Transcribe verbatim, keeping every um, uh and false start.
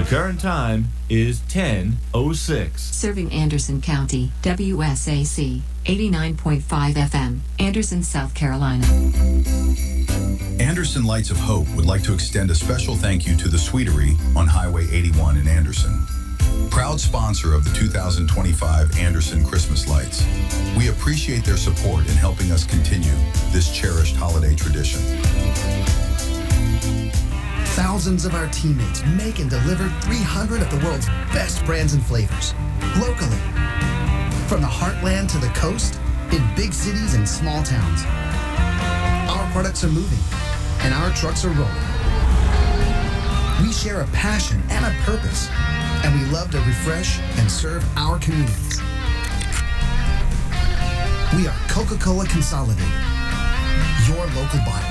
The current time is ten oh six. Serving Anderson County, W S A C, eighty-nine point five F M, Anderson, South Carolina. Anderson Lights of Hope would like to extend a special thank you to the Sweetery on Highway eighty-one in Anderson. Proud sponsor of the two thousand twenty-five Anderson Christmas Lights. We appreciate their support in helping us continue this cherished holiday tradition. Thousands of our teammates make and deliver three hundred of the world's best brands and flavors, locally. From the heartland to the coast, in big cities and small towns. Our products are moving, and our trucks are rolling. We share a passion and a purpose, and we love to refresh and serve our communities. We are Coca-Cola Consolidated, your local buyer.